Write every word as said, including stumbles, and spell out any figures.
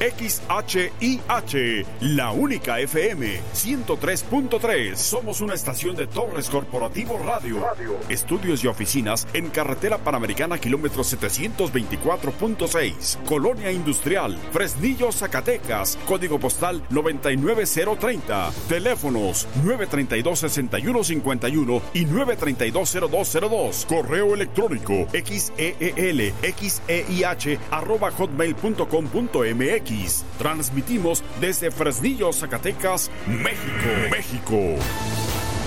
X H I H, la única F M ciento tres punto tres. Somos una estación de Torres Corporativo Radio. Radio. Estudios y oficinas en Carretera Panamericana, kilómetro setecientos veinticuatro punto seis. Colonia Industrial, Fresnillo, Zacatecas. Código postal noventa y nueve cero treinta. Teléfonos nueve treinta y dos, sesenta y uno cincuenta y uno y nueve treinta y dos, cero dos cero dos. Correo electrónico xeel xeih arroba hotmail punto com punto mx. Transmitimos desde Fresnillo, Zacatecas, México. México.